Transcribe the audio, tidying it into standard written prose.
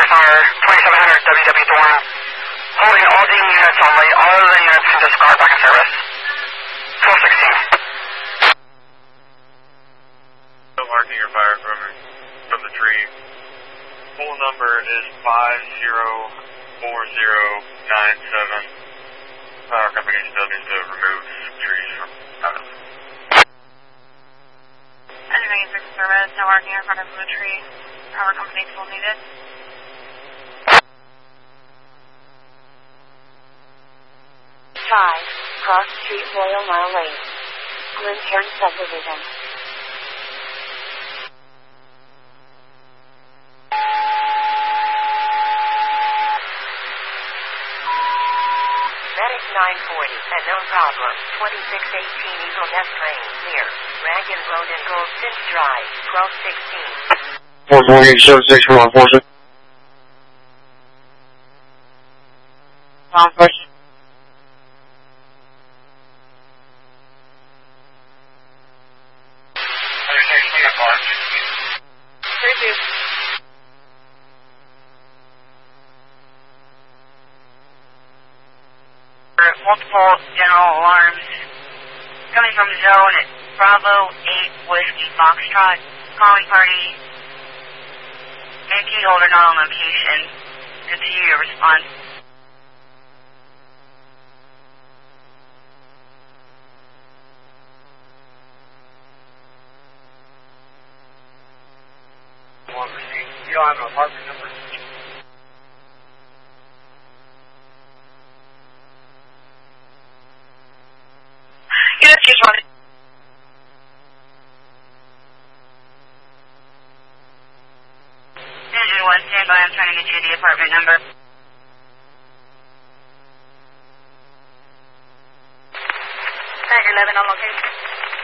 fire, 2700 WW Thorn. Holding all D units only. All other units can discard back in service. 1216. Still marking your fire from the tree. Full number is 504097. Power company still needs to remove some trees from out of it. Engineering 6 service, now marking in front of the tree. Power company still needed. 5, Cross Street, Royal Mile Lane. Glencairn Subdivision. Medic 940, at known problem, 2618 Eagle Nest Lane, near Ragged Road and Goldsmith Drive, 1216. 44876 from law enforcement. Law enforcement. Multiple general alarms coming from zone at Bravo 8 Whiskey Foxtrot. Calling party and key holder not on location. Continue your response. You don't have an apartment number? Unit 220. Engine 1, stand by. I'm trying to get you the apartment number. Set 11 on location.